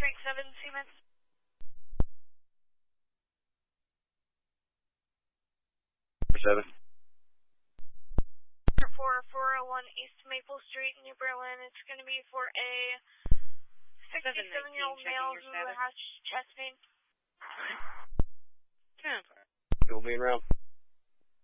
Street 7, Siemens. 7. 401 East Maple Street, New Berlin. It's going to be for a 67-year-old male who has chest pain. Still being around.